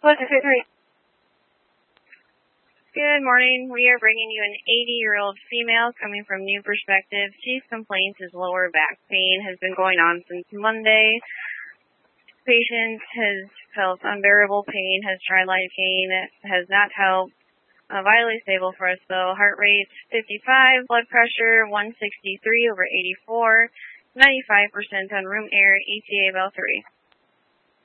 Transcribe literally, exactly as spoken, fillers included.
What's it three? Good morning. We are bringing you an eighty-year-old female coming from New Perspective. Chief complaint is lower back pain, has been going on since Monday. Patient has felt unbearable pain, has tried lidocaine, has not helped. Uh, vitally stable for us though. Heart rate fifty-five, blood pressure one sixty-three over eighty-four, ninety-five percent on room air, E T A about three.